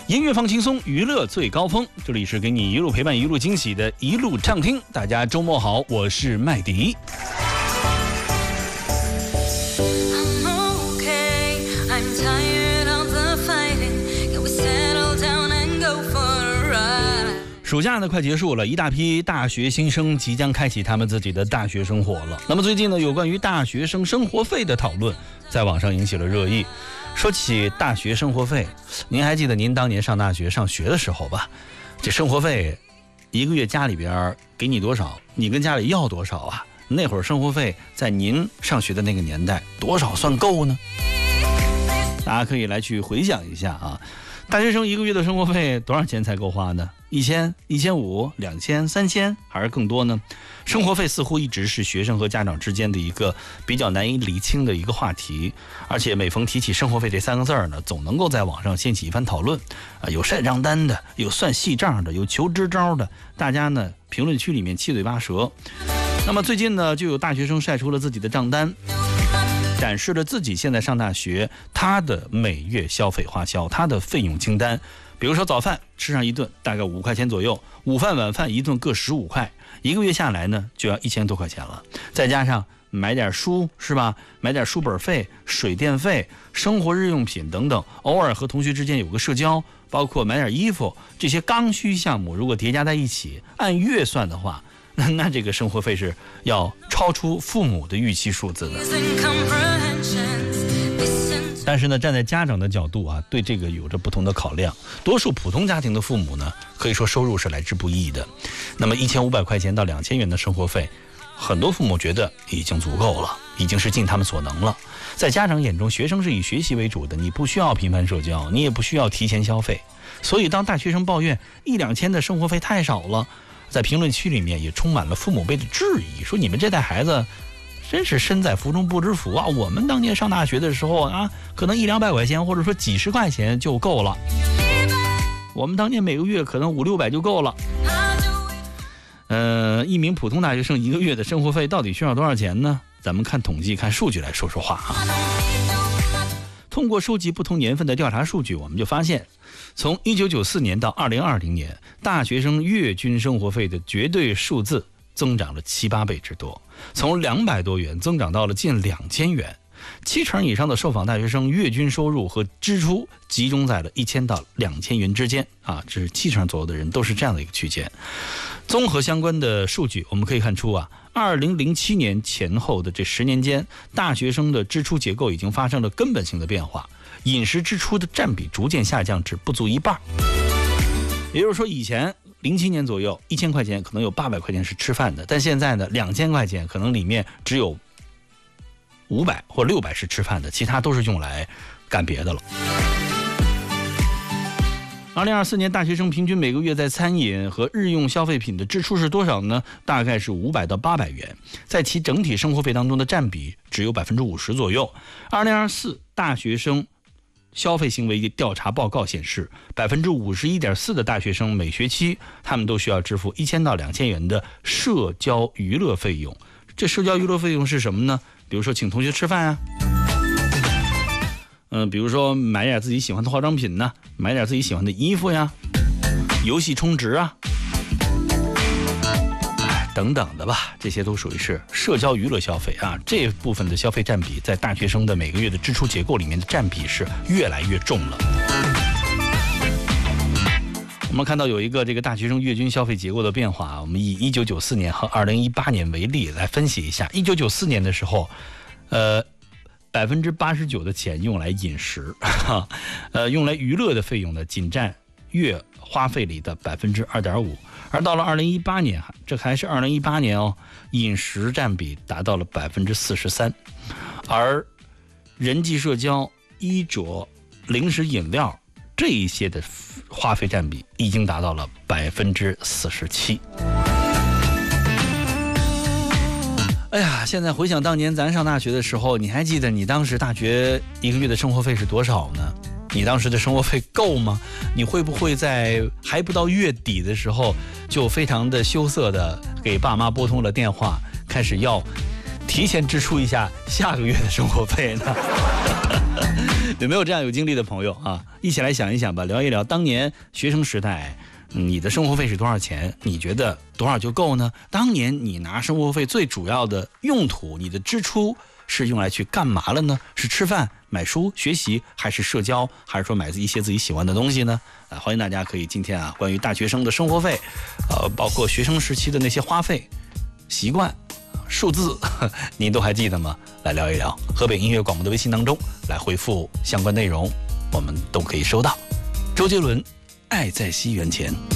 音乐放轻松，娱乐最高峰。这里是给你一路陪伴、一路惊喜的一路畅听。大家周末好，我是麦迪。暑假呢快结束了，一大批大学新生即将开启他们自己的大学生活了。那么最近呢，有关于大学生生活费的讨论在网上引起了热议。说起大学生活费，您还记得您当年上大学上学的时候吧？这生活费一个月家里边给你多少，你跟家里要多少啊？那会儿生活费在您上学的那个年代多少算够呢？大家可以来去回想一下啊，大学生一个月的生活费多少钱才够花呢？1000、1500、2000、3000，还是更多呢？生活费似乎一直是学生和家长之间的一个比较难以理清的一个话题，而且每逢提起生活费这3个字呢，总能够在网上掀起一番讨论有晒账单的，有算细账的，有求支招的，大家呢评论区里面七嘴八舌。那么最近呢，就有大学生晒出了自己的账单，展示了自己现在上大学他的每月消费花销，他的费用清单。比如说早饭吃上一顿大概5块钱左右，午饭晚饭一顿各15块，一个月下来呢就要1000多块钱了。再加上买点书是吧，买点书本费、水电费、生活日用品等等，偶尔和同学之间有个社交，包括买点衣服，这些刚需项目如果叠加在一起，按月算的话，那这个生活费是要超出父母的预期数字的。但是呢，站在家长的角度啊，对这个有着不同的考量。多数普通家庭的父母呢，可以说收入是来之不易的。那么1500块钱到2000元的生活费，很多父母觉得已经足够了，已经是尽他们所能了。在家长眼中，学生是以学习为主的，你不需要频繁社交，你也不需要提前消费。所以当大学生抱怨1-2000的生活费太少了，在评论区里面也充满了父母辈的质疑，说你们这代孩子真是身在福中不知福啊！我们当年上大学的时候啊，可能100-200块钱，或者说几十块钱就够了。我们当年每个月可能500-600就够了。一名普通大学生一个月的生活费到底需要多少钱呢？咱们看统计、看数据来说说话啊。通过收集不同年份的调查数据，我们就发现，从1994年到2020年，大学生月均生活费的绝对数字增长了7-8倍之多，从200多元增长到了近2000元。70%以上的受访大学生月均收入和支出集中在了1000到2000元之间啊，这是70%左右的人都是这样的一个区间。综合相关的数据，我们可以看出啊，2007年前后的这10年间，大学生的支出结构已经发生了根本性的变化，饮食支出的占比逐渐下降至不足一半。也就是说，以前07年左右1000块钱可能有800块钱是吃饭的，但现在呢2000块钱可能里面只有500或600是吃饭的，其他都是用来干别的了。2024年大学生平均每个月在餐饮和日用消费品的支出是多少呢？大概是500到800元，在其整体生活费当中的占比只有50%左右。2024大学生消费行为调查报告显示，51.4%的大学生每学期他们都需要支付1000到2000元的社交娱乐费用。这社交娱乐费用是什么呢？比如说请同学吃饭啊，比如说买点自己喜欢的化妆品呢，买点自己喜欢的衣服呀，游戏充值啊，等等的吧，这些都属于是社交娱乐消费啊。这部分的消费占比在大学生的每个月的支出结构里面的占比是越来越重了。我们看到有一个这个大学生月均消费结构的变化，我们以1994年和2018年为例来分析一下。1994年的时候，89%的钱用来饮食，用来娱乐的费用呢，仅占月花费里的2.5%。而到了2018年，这还是2018年哦，饮食占比达到了43%，而人际社交、衣着、零食饮料这一些的花费占比已经达到了47%。哎呀，现在回想当年咱上大学的时候，你还记得你当时大学一个月的生活费是多少呢？你当时的生活费够吗？你会不会在还不到月底的时候就非常的羞涩的给爸妈拨通了电话，开始要提前支出一下下个月的生活费呢？ 有没有这样有经历的朋友啊？一起来想一想吧，聊一聊当年学生时代，你的生活费是多少钱？你觉得多少就够呢？当年你拿生活费最主要的用途，你的支出是用来去干嘛了呢？是吃饭、买书、学习，还是社交，还是说买一些自己喜欢的东西呢？欢迎大家可以今天关于大学生的生活费，包括学生时期的那些花费习惯、数字，您都还记得吗？来聊一聊。河北音乐广播的微信当中来回复相关内容，我们都可以收到。周杰伦，《爱在西元前》。